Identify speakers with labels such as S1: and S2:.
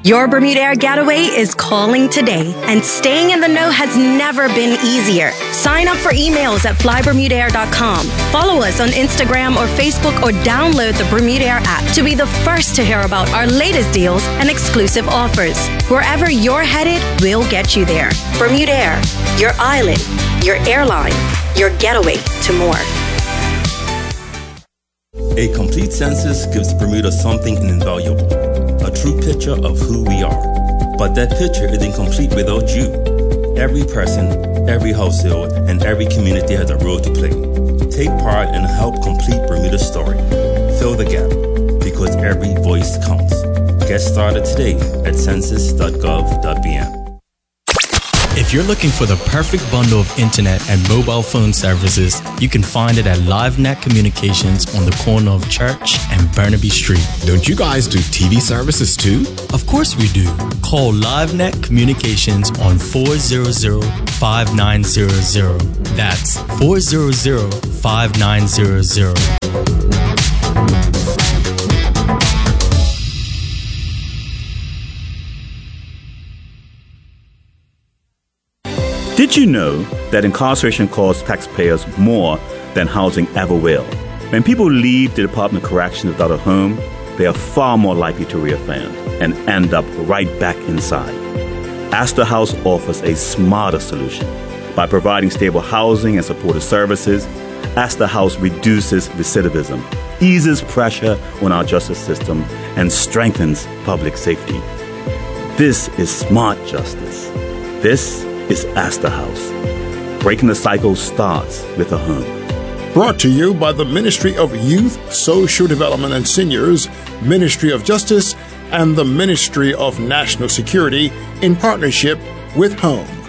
S1: Your Bermuda Air Getaway is calling today, and staying in the know has never been easier. Sign up for emails at flybermudaair.com. Follow us on Instagram or Facebook, or download the Bermuda Air app to be the first to hear about our latest deals and exclusive offers. Wherever you're headed, we'll get you there. Bermuda Air, your island, your airline, your getaway to more.
S2: A complete census gives Bermuda something invaluable, a true picture of who we are. But that picture isn't complete without you. Every person, every household, and every community has a role to play. Take part and help complete Bermuda's story. Fill the gap, because every voice counts. Get started today at census.gov.bm.
S3: If you're looking for the perfect bundle of internet and mobile phone services, you can find it at LiveNet Communications on the corner of Church and Burnaby Street.
S4: Don't you guys do TV services too?
S3: Of course we do. Call LiveNet Communications on 400-5900. That's 400-5900.
S5: Did you know that incarceration costs taxpayers more than housing ever will? When people leave the Department of Corrections without a home, they are far more likely to reoffend and end up right back inside. Astor House offers a smarter solution. By providing stable housing and supportive services, Astor House reduces recidivism, eases pressure on our justice system, and strengthens public safety. This is smart justice. This is Astor House. Breaking the cycle starts with a home.
S4: Brought to you by the Ministry of Youth, Social Development and Seniors, Ministry of Justice, and the Ministry of National Security in partnership with Home.